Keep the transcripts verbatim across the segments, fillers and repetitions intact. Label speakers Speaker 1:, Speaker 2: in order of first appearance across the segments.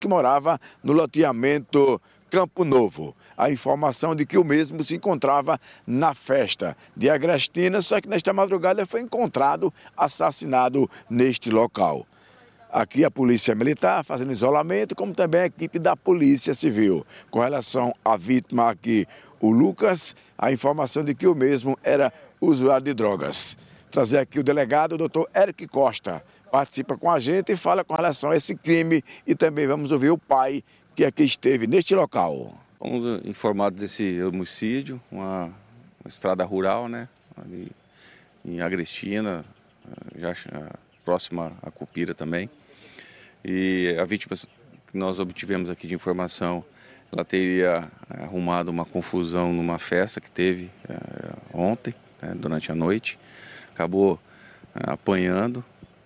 Speaker 1: que morava no loteamento Campo Novo. A informação de que o mesmo se encontrava na festa de Agrestina, só que nesta madrugada foi encontrado assassinado neste local. Aqui a Polícia Militar fazendo isolamento, como também a equipe da Polícia Civil. Com relação à vítima aqui, o Lucas, a informação de que o mesmo era usuário de drogas. Trazer aqui o delegado, o doutor Eric Costa, participa com a gente e fala com relação a esse crime e também vamos ouvir o pai que aqui esteve neste local.
Speaker 2: Fomos informados desse homicídio, uma, uma estrada rural, né, ali em Agrestina, já próxima a Cupira também. E a vítima que nós obtivemos aqui de informação, ela teria arrumado uma confusão numa festa que teve é, ontem, né, durante a noite. Acabou é, apanhando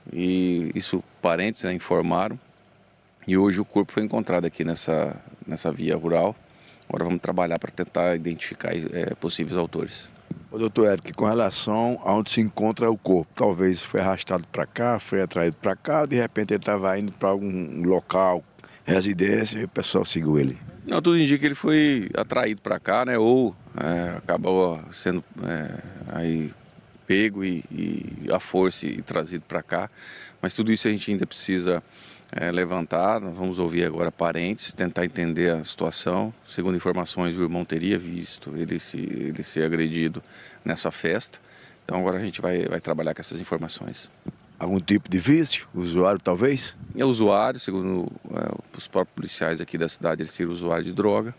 Speaker 2: e isso parentes, né, informaram. E hoje o corpo foi encontrado aqui nessa, nessa via rural. Agora vamos trabalhar para tentar identificar é, possíveis autores.
Speaker 1: O doutor Eric, com relação a onde se encontra o corpo, talvez foi arrastado para cá, foi atraído para cá, de repente ele estava indo para algum local, residência, e o pessoal seguiu ele.
Speaker 2: Não, tudo indica que ele foi atraído para cá, né? Ou é, acabou sendo é, aí pego e, e a força e trazido para cá. Mas tudo isso a gente ainda precisa é, levantar. Nós vamos ouvir agora parentes, tentar entender a situação. Segundo informações, o irmão teria visto ele, se, ele ser agredido nessa festa. Então agora a gente vai, vai trabalhar com essas informações.
Speaker 1: Algum tipo de vício? Usuário talvez?
Speaker 2: É usuário, segundo é, os próprios policiais aqui da cidade, ele seria usuário de droga.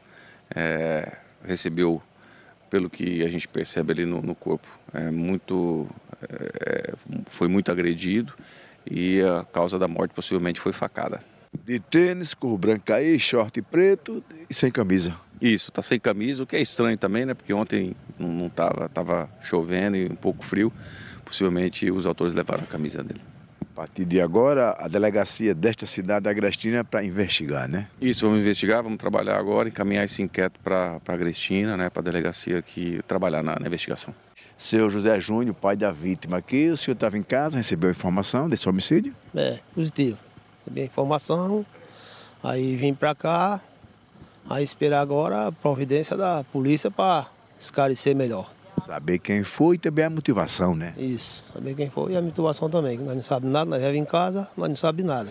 Speaker 2: É, recebeu, pelo que a gente percebe ali no, no corpo, é, muito, é, foi muito agredido e a causa da morte possivelmente foi facada.
Speaker 1: De tênis, cor branca aí, short preto e sem camisa.
Speaker 2: Isso, tá sem camisa, o que é estranho também, né? Porque ontem não, não tava, tava chovendo e um pouco frio. Possivelmente os autores levaram a camisa dele.
Speaker 1: A partir de agora, a delegacia desta cidade da Agrestina é para investigar, né?
Speaker 2: Isso, vamos investigar, vamos trabalhar agora, encaminhar esse inquérito para a Agrestina, né? Para a delegacia aqui trabalhar na, na investigação.
Speaker 1: Seu José Júnior, pai da vítima aqui, o senhor estava em casa, recebeu informação desse homicídio?
Speaker 3: É, positivo. Recebi a informação, aí vim para cá, aí esperar agora a providência da polícia para esclarecer melhor.
Speaker 1: Saber quem foi e também a motivação, né?
Speaker 3: Isso, saber quem foi e a motivação também, que nós não sabemos nada, nós viemos em casa, nós não sabemos nada.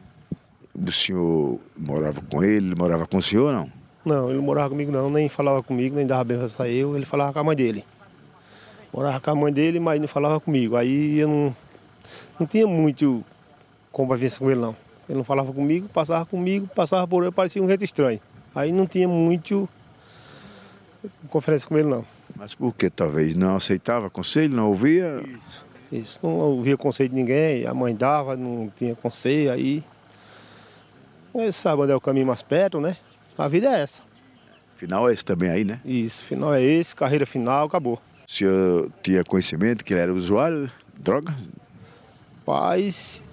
Speaker 1: O senhor morava com ele, ele morava com o senhor, não?
Speaker 3: Não, ele não morava comigo não, nem falava comigo, nem dava bem para sair, eu, ele falava com a mãe dele. Morava com a mãe dele, mas não falava comigo, aí eu não, não tinha muito convivência com ele não. Ele não falava comigo, passava comigo, passava por ele, parecia um jeito estranho. Aí não tinha muito conferência com ele não.
Speaker 1: Mas por que talvez? Não aceitava conselho, não ouvia?
Speaker 3: Isso, isso. Não ouvia conselho de ninguém, a mãe dava, não tinha conselho, aí... Você sabe onde é o caminho mais perto, né? A vida é essa.
Speaker 1: Final é esse também aí, né?
Speaker 3: Isso, final é esse, carreira final, acabou.
Speaker 1: O senhor tinha conhecimento que ele era usuário de drogas?
Speaker 3: Paz,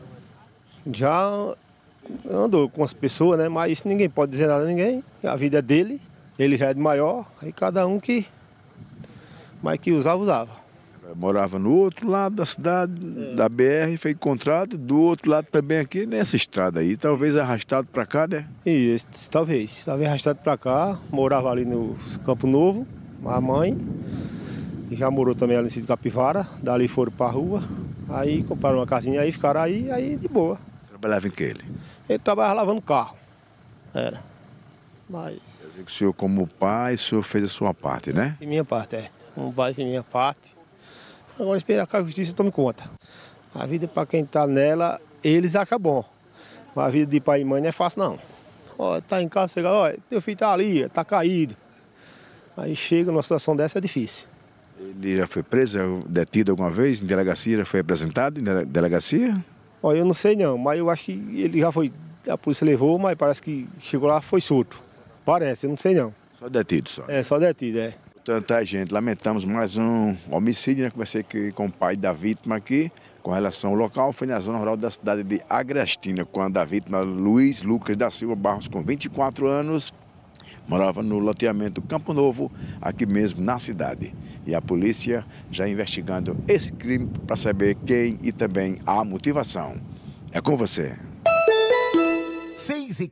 Speaker 3: já andou com as pessoas, né? Mas ninguém pode dizer nada a ninguém, a vida é dele, ele já é de maior, aí cada um que... Mas que usava, usava.
Speaker 1: Morava no outro lado da cidade, é. da B R, foi encontrado do outro lado também aqui, nessa estrada aí, talvez arrastado para cá, né?
Speaker 3: Isso, talvez. Talvez arrastado para cá, morava ali no Campo Novo, a mãe, e já morou também ali no sítio Capivara, dali foram para a rua, aí compraram uma casinha aí, ficaram aí, aí de boa.
Speaker 1: Trabalhava em que ele?
Speaker 3: Ele trabalhava lavando carro, era. Mas...
Speaker 1: Quer dizer que o senhor, como pai, o senhor fez a sua parte, né?
Speaker 3: De minha parte, é. Um pai de minha parte. Agora esperar que a justiça tome conta. A vida para quem está nela, eles acham bom. Mas a vida de pai e mãe não é fácil não. Ó, tá em casa, chega, ó, teu filho tá ali, tá caído. Aí chega numa situação dessa, é difícil.
Speaker 1: Ele já foi preso, detido alguma vez em delegacia, já foi apresentado em delegacia?
Speaker 3: Ó, eu não sei não, mas eu acho que ele já foi, a polícia levou, mas parece que chegou lá, foi solto. Parece, eu não sei não.
Speaker 1: Só detido só?
Speaker 3: É, só detido, é.
Speaker 1: Tanta gente, lamentamos mais um homicídio, né? Conversei aqui com o pai da vítima aqui, com relação ao local, foi na zona rural da cidade de Agrestina, quando a vítima Luiz Lucas da Silva Barros, com vinte e quatro anos, morava no loteamento Campo Novo, aqui mesmo na cidade. E a polícia já investigando esse crime para saber quem e também a motivação. É com você.
Speaker 4: seis e